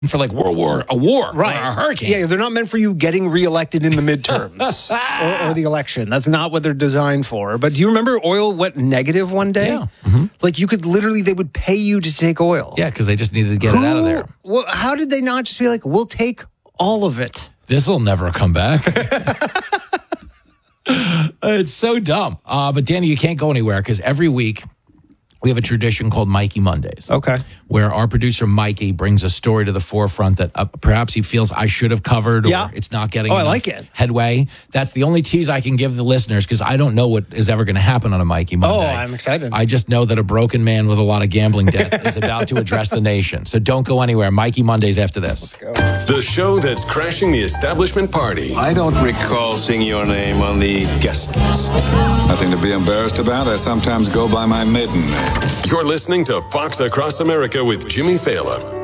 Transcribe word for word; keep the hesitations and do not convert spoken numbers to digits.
for like World War, a war, right. or a hurricane. Yeah, they're not meant for you getting reelected in the midterms or, or the election. That's not what they're designed for. But do you remember oil went negative one day? Yeah. Mm-hmm. Like you could literally, they would pay you to take oil. Yeah, because they just needed to get Who, it out of there. Well, how did they not just be like, we'll take all of it? This will never come back. It's so dumb. Uh, but Danny, you can't go anywhere because every week we have a tradition called Mikey Mondays. Okay. Where our producer, Mikey, brings a story to the forefront that uh, perhaps he feels I should have covered or yeah. it's not getting oh, I like it. headway. That's the only tease I can give the listeners because I don't know what is ever going to happen on a Mikey Monday. Oh, I'm excited. I just know that a broken man with a lot of gambling debt is about to address the nation. So don't go anywhere. Mikey Mondays after this. Let's go. The show that's crashing the establishment party. I don't recall seeing your name on the guest list. Nothing to be embarrassed about. I sometimes go by my maiden name. You're listening to Fox Across America with Jimmy Fallon.